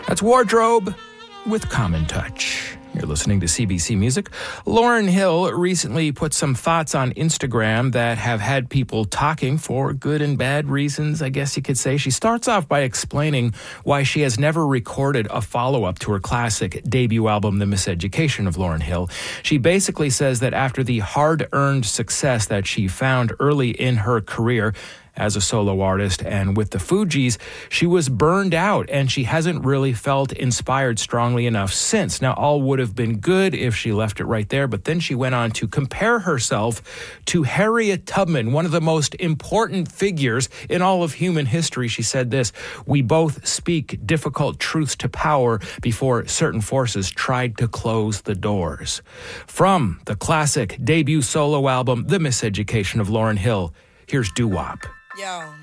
That's Wardrobe with Common Touch. You're listening to CBC Music. Lauryn Hill recently put some thoughts on Instagram that have had people talking for good and bad reasons, I guess you could say. She starts off by explaining why she has never recorded a follow-up to her classic debut album, The Miseducation of Lauryn Hill. She basically says that after the hard-earned success that she found early in her career as a solo artist and with the Fugees, she was burned out and she hasn't really felt inspired strongly enough since. Now, all would have been good if she left it right there, but then she went on to compare herself to Harriet Tubman, one of the most important figures in all of human history. She said this: "We both speak difficult truths to power before certain forces tried to close the doors." From the classic debut solo album, The Miseducation of Lauryn Hill, here's Doo Wop. Yo.